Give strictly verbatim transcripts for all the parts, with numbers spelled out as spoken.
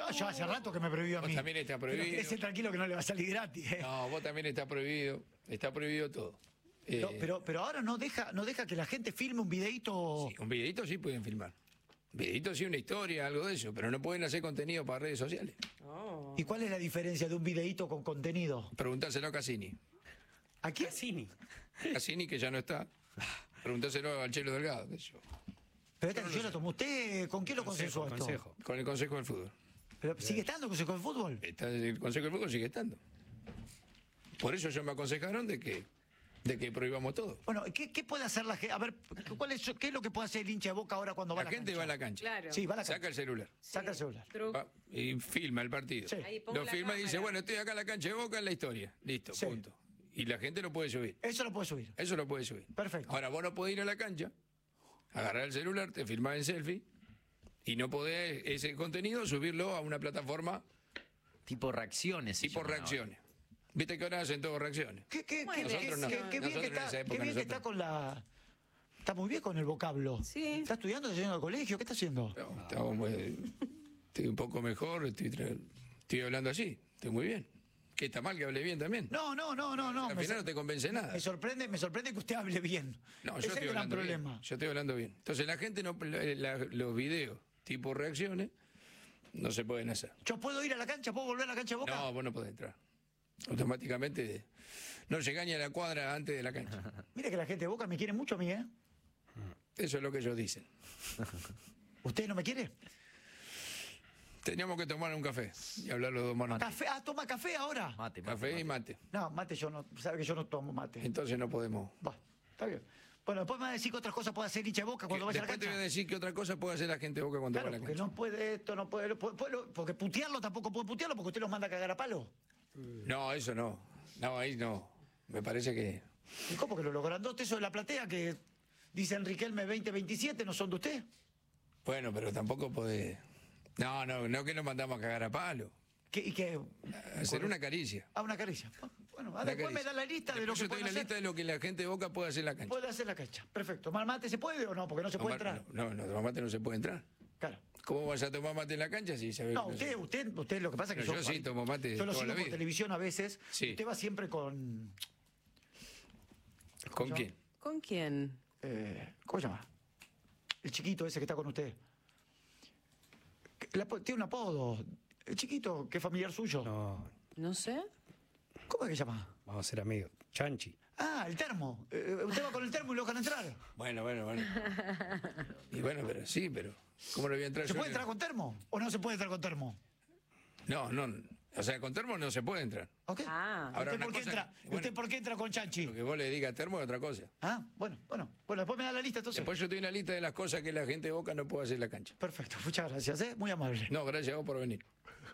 No, yo hace rato que me prohibió a Vos mí. también está Pero prohibido. quédese tranquilo que no le va a salir gratis. ¿eh? No, vos también está prohibido. Está prohibido todo. Eh, No, pero, pero ahora no deja, no deja que la gente filme un videíto. sí, un videito sí pueden filmar. Un videito sí, una historia, algo de eso, pero no pueden hacer contenido para redes sociales. Oh. ¿Y cuál es la diferencia de un videíto con contenido? Preguntáselo a Cassini. ¿A quién? Cassini. Cassini, que ya no está. Preguntáselo al Chelo Delgado, qué sé yo. Pero esta decisión la tomó usted. ¿Con quién lo consensuó esto? Consejo. Con el Consejo del Fútbol. Pero sigue estando el Consejo de Fútbol. Está, el Consejo del Fútbol sigue estando. Por eso ellos me aconsejaron de que, de que prohibamos todo. Bueno, ¿qué, qué puede hacer la gente? A ver, ¿cuál es, ¿qué es lo que puede hacer el hincha de Boca ahora cuando va La a la gente cancha? va a la cancha. Claro. Sí, va a la cancha. Saca el celular. Saca el celular. Truc. Va y filma el partido. Sí. Ahí pongo Lo la filma y dice, cámara. bueno, estoy acá en la cancha de Boca en la historia. Listo, Sí. punto. Y la gente lo puede subir. Eso lo puede subir. Eso lo puede subir. Perfecto. Ahora, vos no podés ir a la cancha, agarrar el celular, te filmás en selfie y no podés ese contenido subirlo a una plataforma Tipo reacciones. se tipo llaman reacciones. Viste que ahora hacen todo reacciones. ¿Qué, qué, Bueno, qué- nosotros qué- no. qué- qué bien, Nosotros que en está, esa qué época, bien que está nosotros. con la... Está muy bien con el vocablo. Sí. ¿Está estudiando? ¿Está yendo al colegio? ¿Qué está haciendo? No, estamos muy- estoy un poco mejor, estoy, tra- estoy hablando así, estoy muy bien. Que está mal que hable bien también. No, no, no, no, no. Al me final sor- no te convence nada. Me sorprende, me sorprende que usted hable bien. No, Ese yo es estoy el gran hablando problema. bien. Yo estoy hablando bien. Entonces la gente no, la- la- los videos tipo reacciones no se pueden hacer. ¿Yo puedo ir a la cancha? ¿Puedo volver a la cancha de Boca? No, vos no podés entrar. Automáticamente no llegás ni a la cuadra antes de la cancha. Mire que la gente de Boca me quiere mucho a mí, ¿eh? Eso es lo que ellos dicen. ¿Usted no me quiere? Teníamos que tomar un café y hablar los dos manos. ¿Café? Ah, toma café ahora. Mate, mate, Café y mate. mate. No, mate yo no, sabe que yo no tomo mate. Entonces no podemos. Va, está bien. Bueno, después me va a decir que otras cosas puede hacer hincha de Boca cuando vaya a la Después te cancha. voy a decir que otra cosa puede hacer la gente de Boca cuando Claro, va a la porque cancha. no puede esto, no puede, puede- puede- porque putearlo tampoco puede putearlo porque usted los manda a cagar a palo. No, eso no. No, ahí no. Me parece que... ¿Y cómo que lo logran dos eso de la platea que dicen Riquelme veinte veintisiete no son de usted? Bueno, pero tampoco podés... No, no, no que nos mandamos a cagar a palo. ¿Qué, ¿Y qué? Hacer una caricia. Ah, una caricia. Bueno, ah, Una después me caricia. da la lista de lo Después que yo te doy puede la hacer. lista de lo que la gente de Boca puede hacer en la cancha. Puede hacer la cancha. Perfecto. ¿Tomar mate se puede o no? Porque no se puede Tomar- entrar. No, no, tomar mate no se puede entrar. Claro. ¿Cómo vas a tomar mate en la cancha si sabes No, que usted, se- usted, usted, lo que pasa es que No, yo sí tomo mate Yo lo toda sigo la por vida. televisión a veces. Sí. Usted va siempre con. ¿Con ¿Cómo se quién? ¿Con quién? eh, ¿Cómo se llama? El chiquito ese que está con usted. El apo- tiene un apodo. El chiquito, que es familiar suyo. No, No sé. ¿Cómo es que se llama? vamos a ser amigos. Chanchi. Ah, el termo. Eh, usted va con el termo y lo dejan entrar. Bueno, bueno, bueno. Y bueno, pero sí, pero... ¿Cómo le voy a entrar ¿Se yo? puede entrar con termo? ¿O no se puede entrar con termo? No, no. O sea, con termo no se puede entrar. ¿Ok? Ah. Ahora, ¿Usted, una por qué cosa entra? que- bueno. ¿Usted por qué entra con Chanchi? Lo que vos le digas termo es otra cosa. Ah, bueno, bueno. Bueno, después me da la lista entonces. Después yo estoy en la lista de las cosas que la gente de Boca no puede hacer en la cancha. Perfecto, muchas gracias, ¿eh? Muy amable. No, gracias a vos por venir.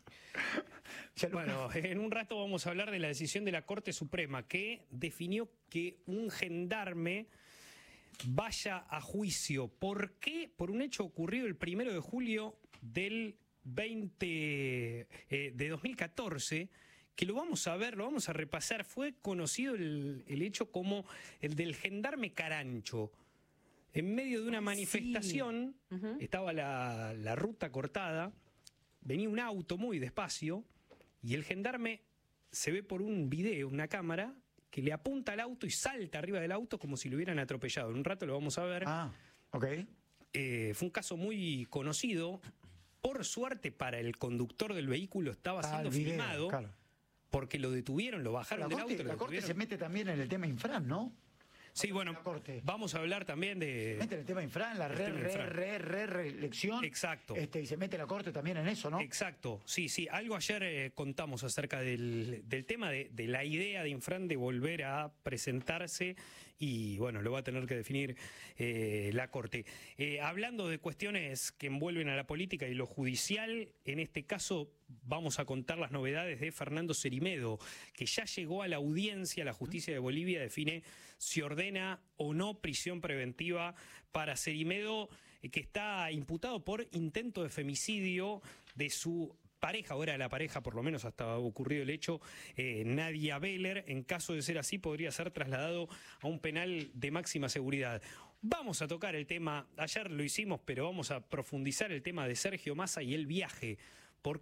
Ya lo- Bueno, en un rato vamos a hablar de la decisión de la Corte Suprema que definió que un gendarme vaya a juicio. ¿Por qué? Por un hecho ocurrido el primero de julio del veinte, eh, de dos mil catorce, que lo vamos a ver, lo vamos a repasar. Fue conocido el, el hecho como el del gendarme Carancho. En medio de una manifestación, estaba la, la ruta cortada, venía un auto muy despacio y el gendarme se ve por un video, una cámara, que le apunta al auto y salta arriba del auto como si lo hubieran atropellado. En un rato lo vamos a ver. Ah, ok. Eh, fue un caso muy conocido. Por suerte para el conductor del vehículo estaba Ah, siendo el video, filmado claro. porque lo detuvieron, lo La bajaron del corte, auto. lo la corte detuvieron. se mete también en el tema infran, ¿no? Sí, bueno, la Corte. vamos a hablar también de... Mete en el tema infran, la El re, tema re, infran. re, re, reelección. Exacto. Este, y se mete la corte también en eso, ¿no? Exacto, sí, sí. Algo ayer eh, contamos acerca del, del tema de, de la idea de Infran de volver a presentarse y, bueno, lo va a tener que definir eh, la Corte. Eh, hablando de cuestiones que envuelven a la política y lo judicial, en este caso vamos a contar las novedades de Fernando Cerimedo, que ya llegó a la audiencia. La justicia de Bolivia define si ordena o no prisión preventiva para Cerimedo, eh, que está imputado por intento de femicidio de su pareja, o era la pareja, por lo menos hasta ocurrido el hecho, eh, Nadia Beller. En caso de ser así, podría ser trasladado a un penal de máxima seguridad. Vamos a tocar el tema, ayer lo hicimos, pero vamos a profundizar el tema de Sergio Massa y el viaje